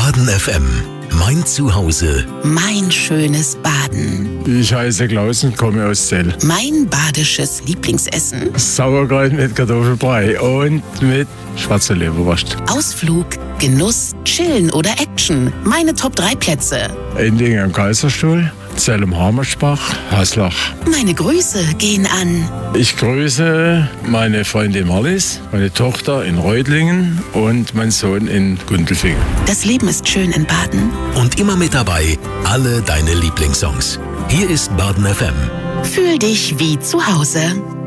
Baden FM. Mein Zuhause. Mein schönes Baden. Ich heiße Klaus und komme aus Zell. Mein badisches Lieblingsessen. Sauerkraut mit Kartoffelbrei und mit schwarzer Leberwurst. Ausflug, Genuss, Chillen oder Action. Meine Top 3 Plätze. Ending am Kaiserstuhl, Zell am Harmersbach, Haslach. Meine Grüße gehen an Ich grüße meine Freundin Marlies, meine Tochter in Reutlingen und meinen Sohn in Gundelfingen. Das Leben ist schön in Baden. Und immer mit dabei alle deine Lieblingssongs. Hier ist Baden FM. Fühl dich wie zu Hause.